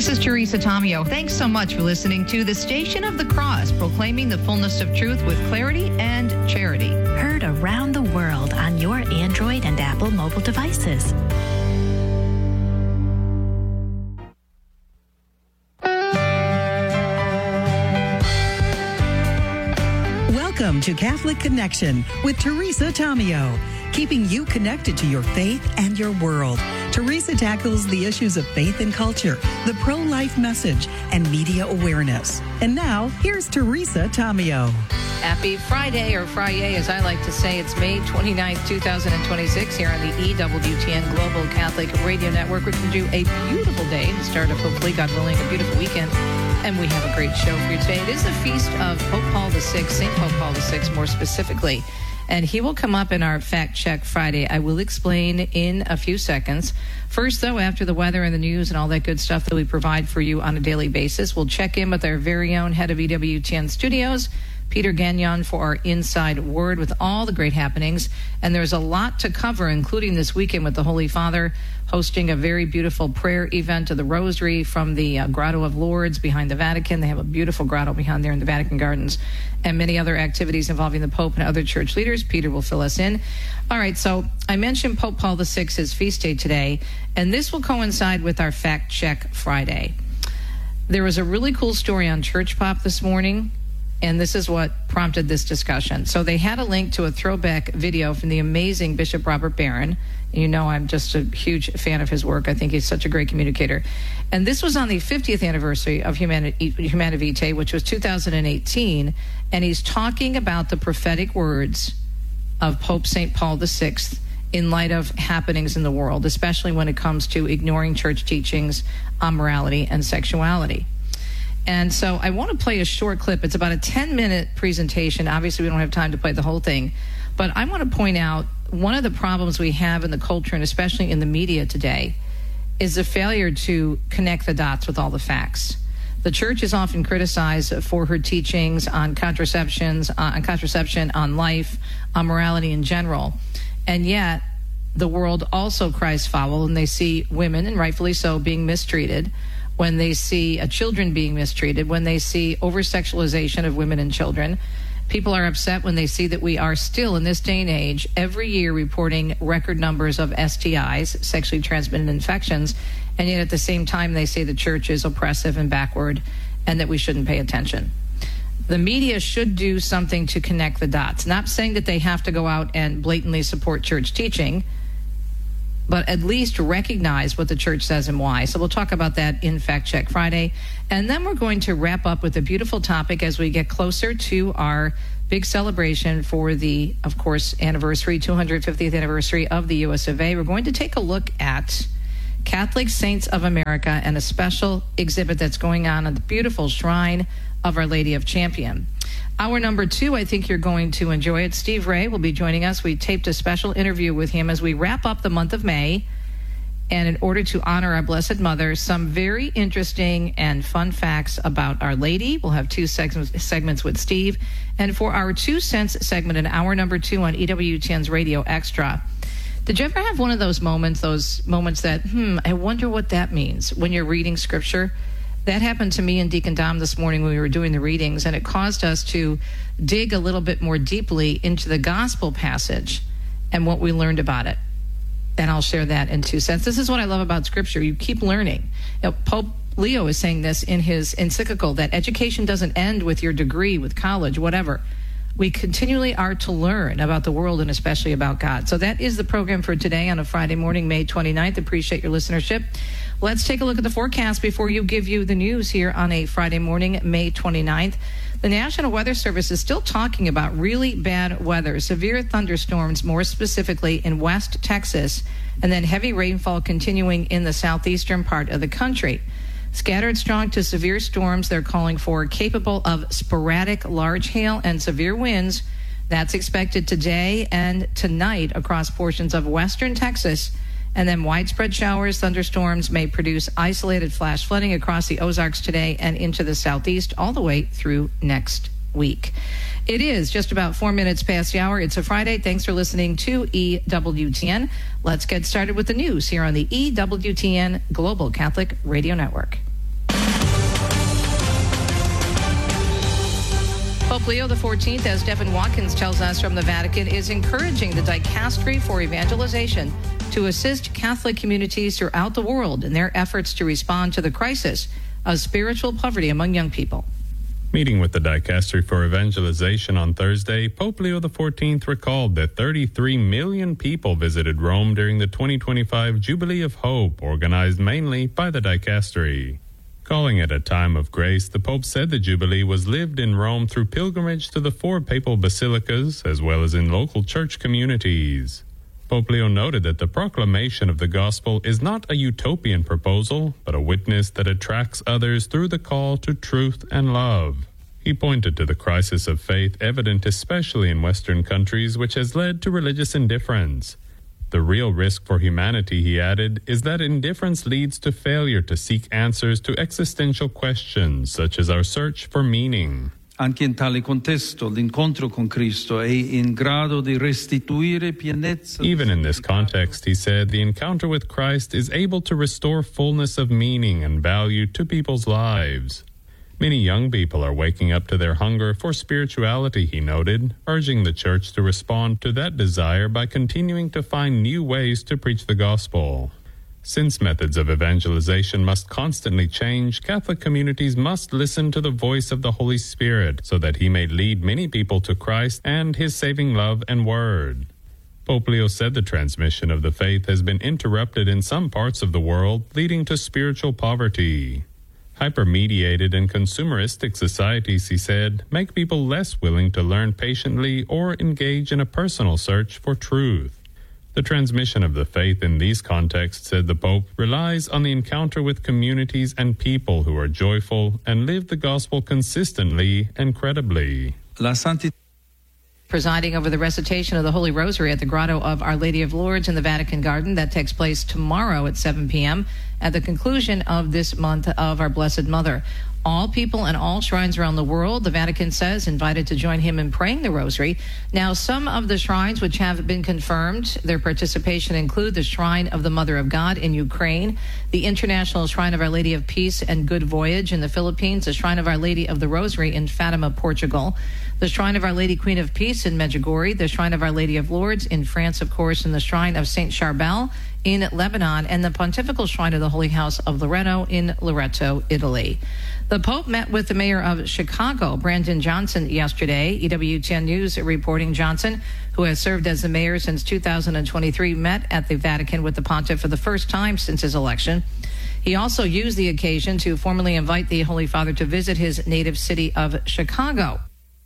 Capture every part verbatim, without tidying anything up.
This is Teresa Tomeo. Thanks so much for listening to the Station of the Cross, proclaiming the fullness of truth with clarity and charity. Heard around the world on your Android and Apple mobile devices. Welcome to Catholic Connection with Teresa Tomeo, keeping you connected to your faith and your world. Teresa tackles the issues of faith and culture, the pro-life message, and media awareness. And now, here's Teresa Tomeo. Happy Friday, or Friday, as I like to say. It's May twenty-ninth, twenty twenty-six, here on the E W T N Global Catholic Radio Network. We're going to do a beautiful day to start of, hopefully, God willing, a beautiful weekend. And we have a great show for you today. It is the feast of Pope Paul the Sixth, Saint Pope Paul the Sixth, more specifically. And he will come up in our Fact Check Friday. I will explain in a few seconds. First, though, after the weather and the news and all that good stuff that we provide for you on a daily basis, we'll check in with our very own head of E W T N Studios, Peter Gagnon, for our Inside Word with all the great happenings. And there's a lot to cover, including this weekend with the Holy Father hosting a very beautiful prayer event of the Rosary from the uh, Grotto of Lourdes behind the Vatican. They have a beautiful grotto behind there in the Vatican Gardens, and many other activities involving the Pope and other church leaders. Peter will fill us in. All right, so I mentioned Pope Paul the Sixth, his feast day today, and this will coincide with our Fact Check Friday. There was a really cool story on Church Pop this morning, and this is what prompted this discussion. So they had a link to a throwback video from the amazing Bishop Robert Barron. You know, I'm just a huge fan of his work. I think he's such a great communicator. And this was on the fiftieth anniversary of Humana, Humana Vitae, which was two thousand eighteen. And he's talking about the prophetic words of Pope Saint Paul the Sixth in light of happenings in the world, especially when it comes to ignoring church teachings on morality and sexuality. And so I want to play a short clip. It's about a ten-minute presentation. Obviously, we don't have time to play the whole thing. But I want to point out one of the problems we have in the culture, and especially in the media today, is the failure to connect the dots with all the facts. The church is often criticized for her teachings on contraceptions, uh, on contraception, on life, on morality in general. And yet, the world also cries foul, and they see women, and rightfully so, being mistreated, when they see uh, children being mistreated, when they see over-sexualization of women and children. People are upset when they see that we are still, in this day and age, every year reporting record numbers of S T Is, sexually transmitted infections, and yet at the same time they say the church is oppressive and backward and that we shouldn't pay attention. The media should do something to connect the dots. Not saying that they have to go out and blatantly support church teaching, but at least recognize what the church says and why. So we'll talk about that in Fact Check Friday. And then we're going to wrap up with a beautiful topic as we get closer to our big celebration for the, of course, anniversary, two hundred fiftieth anniversary of the U S of A. We're going to take a look at Catholic Saints of America and a special exhibit that's going on at the beautiful shrine of Our Lady of Champion. Hour number two, I think you're going to enjoy it. Steve Ray will be joining us. We taped a special interview with him as we wrap up the month of May. And in order to honor our Blessed Mother, some very interesting and fun facts about Our Lady. We'll have two segments, segments with Steve. And for our Two Cents segment in hour number two on E W T N's Radio Extra, did you ever have one of those moments, those moments that, hmm, I wonder what that means when you're reading Scripture? That happened to me and Deacon Dom this morning when we were doing the readings, and it caused us to dig a little bit more deeply into the gospel passage and what we learned about it. And I'll share that in two cents. This is what I love about Scripture. You keep learning. You know, Pope Leo is saying this in his encyclical, that education doesn't end with your degree, with college, whatever. We continually are to learn about the world and especially about God. So that is the program for today on a Friday morning, May twenty-ninth. Appreciate your listenership. Let's take a look at the forecast before you give you the news here on a Friday morning, May twenty-ninth. The National Weather Service is still talking about really bad weather, severe thunderstorms, more specifically in West Texas, and then heavy rainfall continuing in the southeastern part of the country. Scattered strong to severe storms they're calling for, capable of sporadic large hail and severe winds. That's expected today and tonight across portions of western Texas. And then widespread showers, thunderstorms may produce isolated flash flooding across the Ozarks today and into the southeast all the way through next week. It is just about four minutes past the hour. It's a Friday. Thanks for listening to E W T N. Let's get started with the news here on the E W T N Global Catholic Radio Network. Pope Leo the fourteenth, as Devin Watkins tells us from the Vatican, is encouraging the dicastery for evangelization to assist Catholic communities throughout the world in their efforts to respond to the crisis of spiritual poverty among young people. Meeting with the Dicastery for Evangelization on Thursday, Pope Leo the fourteenth recalled that thirty-three million people visited Rome during the twenty twenty-five Jubilee of Hope, organized mainly by the Dicastery. Calling it a time of grace, the Pope said the Jubilee was lived in Rome through pilgrimage to the four papal basilicas, as well as in local church communities. Pope Leo noted that the proclamation of the gospel is not a utopian proposal, but a witness that attracts others through the call to truth and love. He pointed to the crisis of faith evident especially in Western countries, which has led to religious indifference. The real risk for humanity, he added, is that indifference leads to failure to seek answers to existential questions, such as our search for meaning. Anche in tale contesto, l'incontro con Cristo è in grado di restituire pienezza. Even in this context, he said, the encounter with Christ is able to restore fullness of meaning and value to people's lives. Many young people are waking up to their hunger for spirituality, he noted, urging the Church to respond to that desire by continuing to find new ways to preach the gospel. Since methods of evangelization must constantly change, Catholic communities must listen to the voice of the Holy Spirit so that he may lead many people to Christ and his saving love and word. Pope Leo said the transmission of the faith has been interrupted in some parts of the world, leading to spiritual poverty. Hyper-mediated and consumeristic societies, he said, make people less willing to learn patiently or engage in a personal search for truth. The transmission of the faith in these contexts, said the Pope, relies on the encounter with communities and people who are joyful and live the gospel consistently and credibly. La Santità. Presiding over the recitation of the Holy Rosary at the Grotto of Our Lady of Lourdes in the Vatican Garden. That takes place tomorrow at seven p.m. at the conclusion of this month of Our Blessed Mother. All people and all shrines around the world, the Vatican says, invited to join him in praying the Rosary. Now, some of the shrines which have been confirmed, their participation include the Shrine of the Mother of God in Ukraine, the International Shrine of Our Lady of Peace and Good Voyage in the Philippines, the Shrine of Our Lady of the Rosary in Fatima, Portugal, the Shrine of Our Lady Queen of Peace in Medjugorje, the Shrine of Our Lady of Lourdes in France, of course, and the Shrine of Saint Charbel in Lebanon, and the Pontifical Shrine of the Holy House of Loreto in Loreto, Italy. The Pope met with the mayor of Chicago, Brandon Johnson, yesterday. E W T N News reporting Johnson, who has served as the mayor since two thousand twenty-three, met at the Vatican with the pontiff for the first time since his election. He also used the occasion to formally invite the Holy Father to visit his native city of Chicago.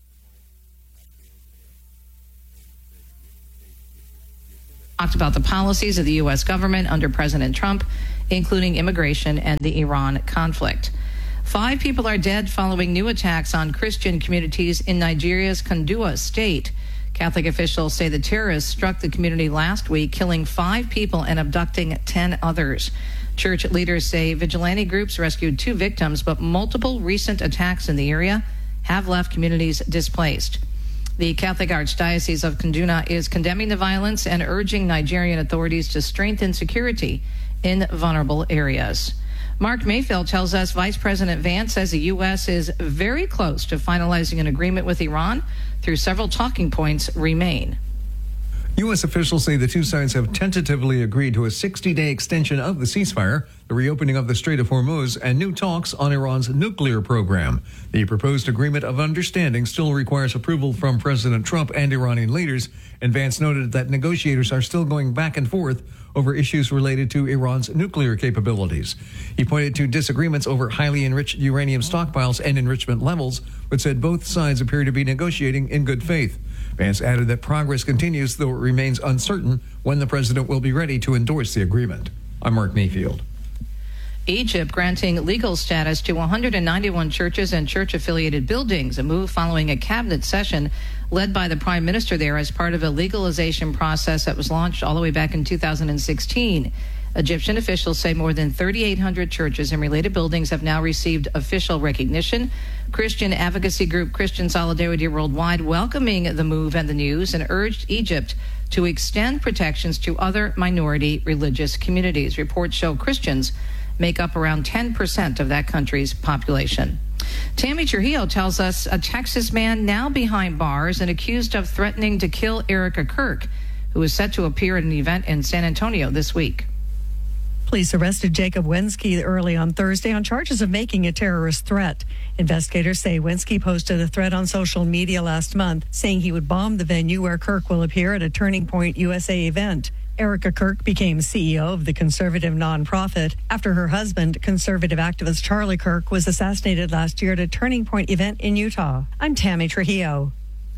Talked about the policies of the U S government under President Trump, including immigration and the Iran conflict. Five people are dead following new attacks on Christian communities in Nigeria's Kandua state. Catholic officials say the terrorists struck the community last week, killing five people and abducting ten others. Church leaders say vigilante groups rescued two victims, but multiple recent attacks in the area have left communities displaced. The Catholic Archdiocese of Kaduna is condemning the violence and urging Nigerian authorities to strengthen security in vulnerable areas. Mark Mayfield tells us Vice President Vance says the U S is very close to finalizing an agreement with Iran, through several talking points remain. U S officials say the two sides have tentatively agreed to a sixty-day extension of the ceasefire, the reopening of the Strait of Hormuz, and new talks on Iran's nuclear program. The proposed agreement of understanding still requires approval from President Trump and Iranian leaders, and Vance noted that negotiators are still going back and forth over issues related to Iran's nuclear capabilities. He pointed to disagreements over highly enriched uranium stockpiles and enrichment levels, but said both sides appear to be negotiating in good faith. Vance added that progress continues, though it remains uncertain when the president will be ready to endorse the agreement. I'm Mark Mayfield. Egypt granting legal status to one hundred ninety-one churches and church-affiliated buildings, a move following a cabinet session led by the prime minister there as part of a legalization process that was launched all the way back in two thousand sixteen. Egyptian officials say more than thirty-eight hundred churches and related buildings have now received official recognition. Christian advocacy group Christian Solidarity Worldwide welcoming the move and the news and urged Egypt to extend protections to other minority religious communities. Reports show Christians make up around ten percent of that country's population. Tammy Trujillo tells us a Texas man now behind bars and accused of threatening to kill Erica Kirk, who is set to appear at an event in San Antonio this week. Police arrested Jacob Wensky early on Thursday on charges of making a terrorist threat. Investigators say Wensky posted a threat on social media last month saying he would bomb the venue where Kirk will appear at a Turning Point U S A event. Erica Kirk became C E O of the conservative nonprofit after her husband, conservative activist Charlie Kirk, was assassinated last year at a Turning Point event in Utah. I'm Tammy Trujillo.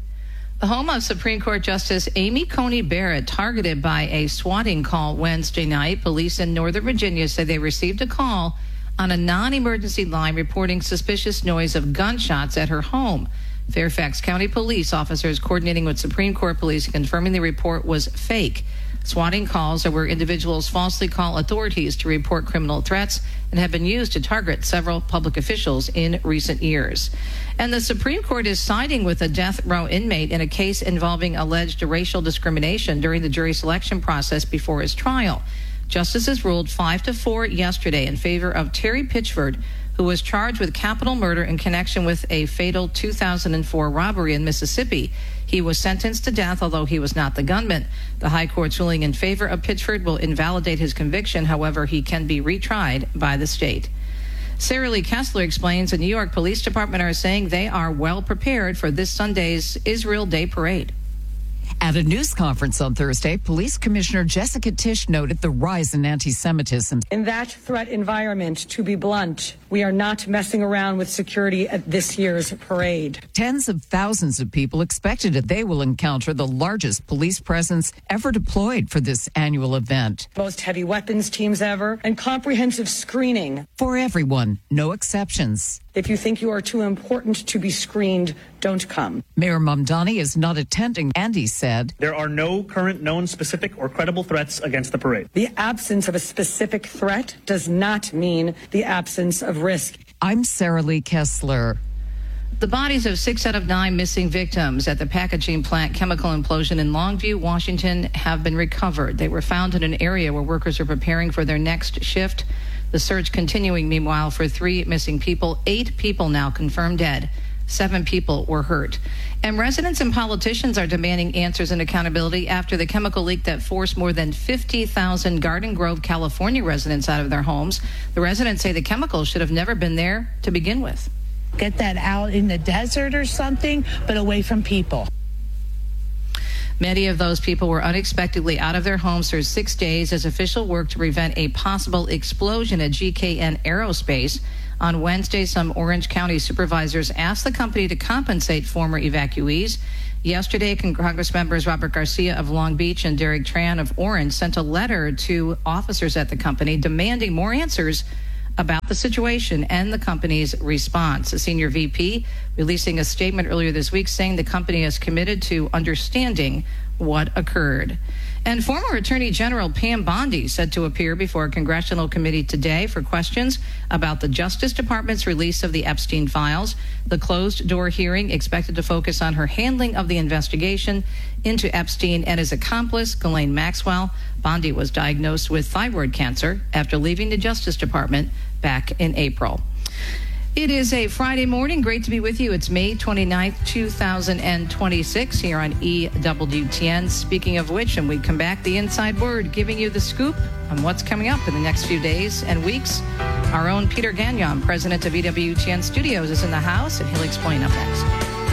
The home of Supreme Court Justice Amy Coney Barrett targeted by a swatting call Wednesday night. Police in Northern Virginia say they received a call on a non-emergency line reporting suspicious noise of gunshots at her home. Fairfax County police officers coordinating with Supreme Court police and confirming the report was fake. Swatting calls are where individuals falsely call authorities to report criminal threats and have been used to target several public officials in recent years. And the Supreme Court is siding with a death row inmate in a case involving alleged racial discrimination during the jury selection process before his trial. Justices ruled five to four yesterday in favor of Terry Pitchford, who was charged with capital murder in connection with a fatal two thousand four robbery in Mississippi. He was sentenced to death, although he was not the gunman. The High Court's ruling in favor of Pitchford will invalidate his conviction. However, he can be retried by the state. Sarah Lee Kessler explains the New York Police Department are saying they are well prepared for this Sunday's Israel Day Parade. At a news conference on Thursday, Police Commissioner Jessica Tisch noted the rise in anti-Semitism. In that threat environment, to be blunt, we are not messing around with security at this year's parade. Tens of thousands of people expected that they will encounter the largest police presence ever deployed for this annual event. Most heavy weapons teams ever and comprehensive screening. For everyone, no exceptions. If you think you are too important to be screened, don't come. Mayor Mamdani is not attending, and he said, there are no current known specific or credible threats against the parade. The absence of a specific threat does not mean the absence of risk. I'm Sarah Lee Kessler. The bodies of six out of nine missing victims at the packaging plant chemical implosion in Longview, Washington, have been recovered. They were found in an area where workers are preparing for their next shift. The search continuing, meanwhile, for three missing people. Eight people now confirmed dead. Seven people were hurt. And residents and politicians are demanding answers and accountability after the chemical leak that forced more than fifty thousand Garden Grove, California residents out of their homes. The residents say the chemicals should have never been there to begin with. Get that out in the desert or something, but away from people. Many of those people were unexpectedly out of their homes for six days as official work to prevent a possible explosion at G K N Aerospace. On Wednesday, some Orange County supervisors asked the company to compensate former evacuees. Yesterday, Congress members Robert Garcia of Long Beach and Derek Tran of Orange sent a letter to officers at the company demanding more answers about the situation and the company's response. A senior V P releasing a statement earlier this week saying the company is committed to understanding what occurred. And former Attorney General Pam Bondi said to appear before a congressional committee today for questions about the Justice Department's release of the Epstein files. The closed-door hearing expected to focus on her handling of the investigation into Epstein and his accomplice, Ghislaine Maxwell. Bondi was diagnosed with thyroid cancer after leaving the Justice Department back in April. It is a Friday morning. Great to be with you. It's May twenty-ninth, two thousand twenty-six here on E W T N. Speaking of which, and we come back, the inside word, giving you the scoop on what's coming up in the next few days and weeks. Our own Peter Gagnon, president of E W T N Studios, is in the house, and he'll explain up next.